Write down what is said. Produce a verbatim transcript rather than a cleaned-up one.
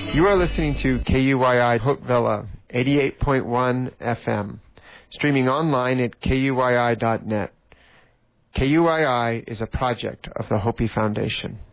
You are listening to K U Y I Hope Villa, eighty-eight point one F M, streaming online at K U Y I dot net. K U Y I is a project of the Hopi Foundation.